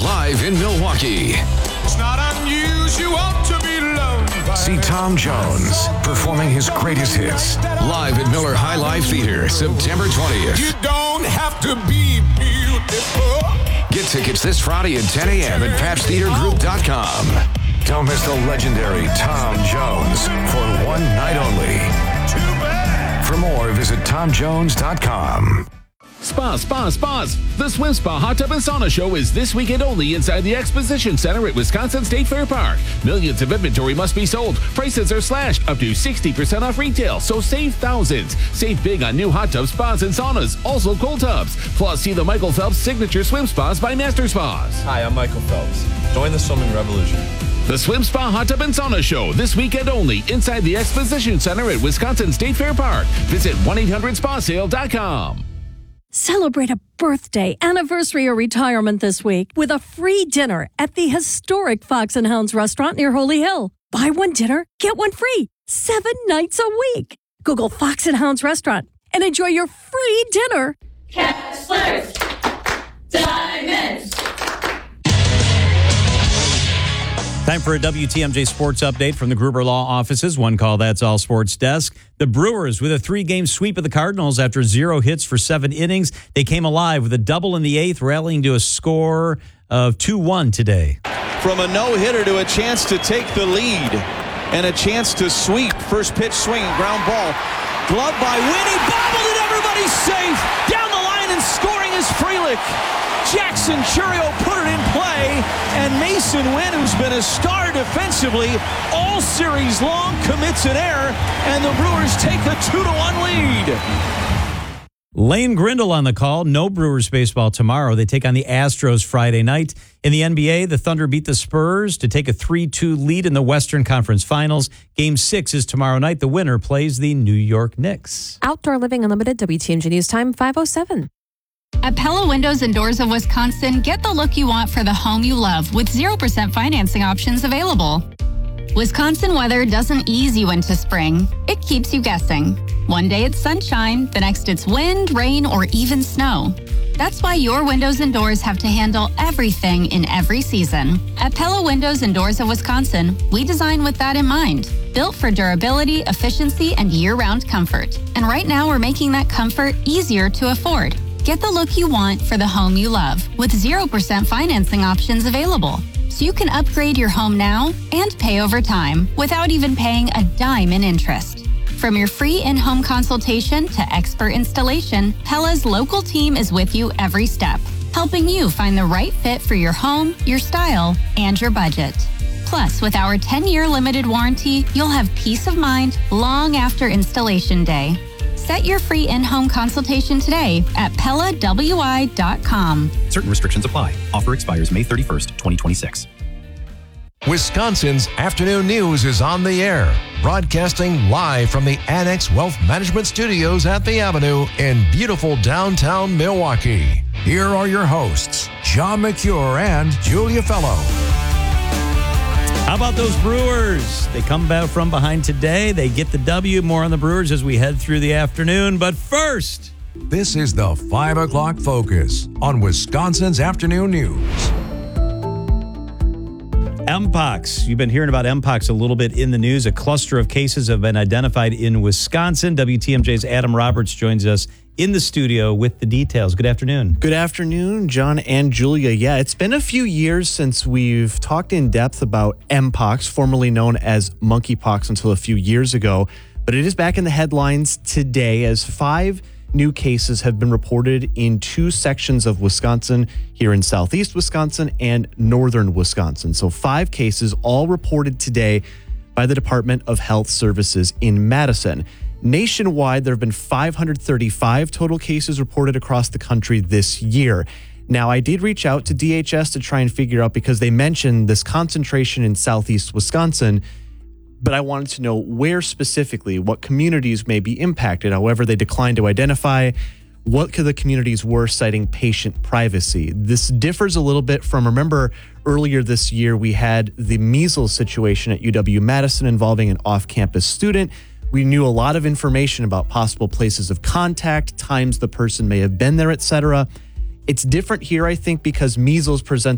live in Milwaukee. It's not unusual to be loved by See Tom Jones performing his greatest hits live at Miller High Life Theater, September 20th. You don't have to be beautiful. Get tickets this Friday at 10 a.m. at PabstTheaterGroup.com. Don't miss the legendary Tom Jones for one night only. For more, visit TomJones.com. Spas. The Swim Spa Hot Tub and Sauna Show is this weekend only inside the Exposition Center at Wisconsin State Fair Park. Millions of inventory must be sold. Prices are slashed up to 60% off retail, so save thousands. Save big on new hot tubs, spas, and saunas, also cold tubs. Plus, see the Michael Phelps Signature Swim Spas by Master Spas. Hi, I'm Michael Phelps. Join the swimming revolution. The Swim Spa Hot Tub and Sauna Show this weekend only inside the Exposition Center at Wisconsin State Fair Park. Visit 1-800-SPASale.com. Celebrate a birthday, anniversary, or retirement this week with a free dinner at the historic Fox & Hounds restaurant near Holy Hill. Buy one dinner, get one free, 7 nights a week. Google Fox & Hounds restaurant and enjoy your free dinner. Kessler's Diamonds. Time for a WTMJ Sports Update from the Gruber Law Offices. One call, that's all sports desk. The Brewers with a 3-game sweep of the Cardinals after 0 hits for 7 innings. They came alive with a double in the 8th, rallying to a score of 2-1 today. From a no-hitter to a chance to take the lead and a chance to sweep. First pitch swing, ground ball. Glove by Winnie, bobbled it, everybody's safe. Down the line and scoring is Frelick. Jackson Churio put it in play, and Mason Wynn, who's been a star defensively all series long, commits an error, and the Brewers take a 2-1 lead. Lane Grindle on the call. No Brewers baseball tomorrow. They take on the Astros Friday night. In the NBA, the Thunder beat the Spurs to take a 3-2 lead in the Western Conference Finals. Game 6 is tomorrow night. The winner plays the New York Knicks. Outdoor Living Unlimited, WTMJ News Time, 5:07. At Pella Windows and Doors of Wisconsin, get the look you want for the home you love with 0% financing options available. Wisconsin weather doesn't ease you into spring. It keeps you guessing. One day it's sunshine, the next it's wind, rain, or even snow. That's why your windows and doors have to handle everything in every season. At Pella Windows and Doors of Wisconsin, we design with that in mind. Built for durability, efficiency, and year-round comfort. And right now we're making that comfort easier to afford. Get the look you want for the home you love with 0% financing options available. So you can upgrade your home now and pay over time without even paying a dime in interest. From your free in-home consultation to expert installation, Pella's local team is with you every step, helping you find the right fit for your home, your style, and your budget. Plus, with our 10-year limited warranty, you'll have peace of mind long after installation day. Set your free in-home consultation today at PellaWI.com. Certain restrictions apply. Offer expires May 31st, 2026. Wisconsin's Afternoon News is on the air, broadcasting live from the Annex Wealth Management Studios at the Avenue in beautiful downtown Milwaukee. Here are your hosts, John McCure and Julia Fellow. How about those Brewers? They come back from behind today. They get the W. More on the Brewers as we head through the afternoon. But first, this is the 5 o'clock focus on Wisconsin's Afternoon News. Mpox. You've been hearing about Mpox a little bit in the news. A cluster of cases have been identified in Wisconsin. WTMJ's Adam Roberts joins us in the studio with the details. Good afternoon. Good afternoon, John and Julia. Yeah, it's been a few years since we've talked in depth about Mpox, formerly known as monkeypox until a few years ago. But it is back in the headlines today as 5 new cases have been reported in 2 sections of Wisconsin, here in southeast Wisconsin and northern Wisconsin. So 5 cases all reported today by the Department of Health Services in Madison. Nationwide, there have been 535 total cases reported across the country this year. Now, I did reach out to DHS to try and figure out, because they mentioned this concentration in southeast Wisconsin, but I wanted to know where specifically, what communities may be impacted. However, they declined to identify what the communities were, citing patient privacy. This differs a little bit from, remember, earlier this year, we had the measles situation at UW-Madison involving an off-campus student. We knew a lot of information about possible places of contact, times the person may have been there, etc. It's different here, I think, because measles presents